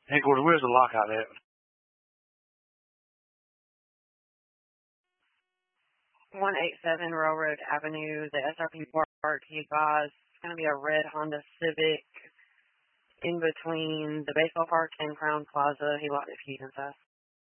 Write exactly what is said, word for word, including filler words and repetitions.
Hey, Gordon, where's the lockout at? one eighty-seven Railroad Avenue, the S R P Park. He advised it's going to be a red Honda Civic in between the baseball park and Crown Plaza. He locked the keys inside.